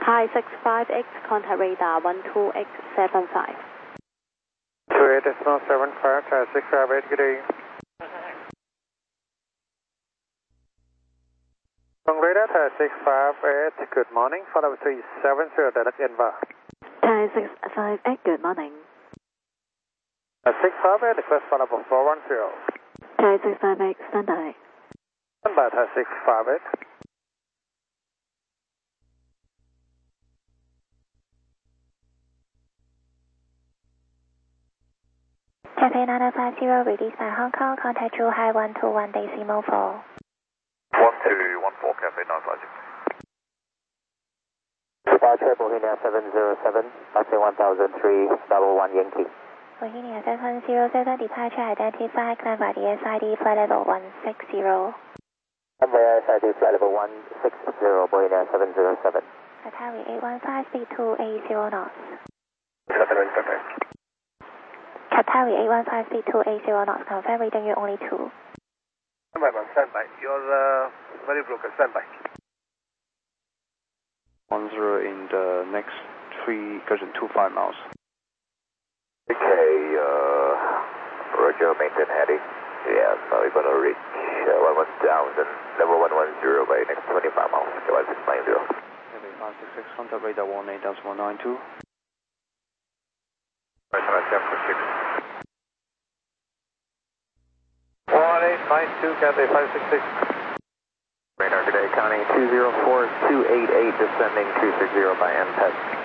Thai 65X, contact radar 12X75. 28.75, Thai 658, good day. On radar, Thai 658, good morning, follow 370, direct Inva. Thai 65X, good morning. 658, request follow 410. Thai 65X, standby. Standby, Thai 658. Cathay 9050, release by Hong Kong, contact True High 121 decimal 4. 1214, Cathay 950. Departure Bohemia 707, passing 1003, Yankee. Bohemia 707, departure identified, climb by the SID, flight level 160. Climb by SID, flight level 160, Bohemia 707. Qatari 815, speed 280 knots. Qatari 815, speed 280 knots, confirm reading you only 2. Standby, man, standby. You're very broken, standby. 10 in the next 3.25 miles. Okay, Roger, maintain heading. Yeah, so we're gonna reach 11,000, level 110 by next 25 miles. Okay, 1690. Cathay 566, contact radar 18.192. Right, 1046. 1892, Cathay 566. Radar, good day, Connie 204, 288, descending 260 by MPEG.